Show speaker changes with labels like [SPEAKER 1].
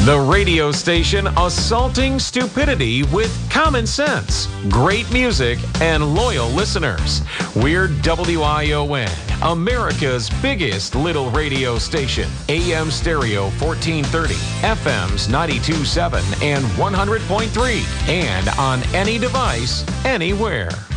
[SPEAKER 1] The radio station assaulting stupidity with common sense, great music, and loyal listeners. We're WION, America's biggest little radio station. AM stereo 1430, FM's 92.7 and 100.3, and on any device, anywhere.